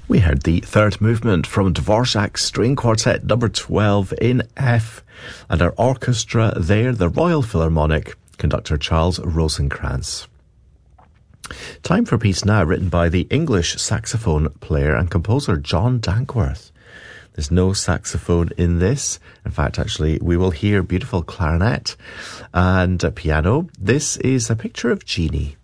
We heard the third movement from Dvorak's String Quartet number 12 in F, and our orchestra there, the Royal Philharmonic, conductor Charles Rosenkranz. Time for a piece now written by the English saxophone player and composer John Dankworth. There's no saxophone in this. In fact, actually, we will hear beautiful clarinet and piano. This is A Picture of Jeannie.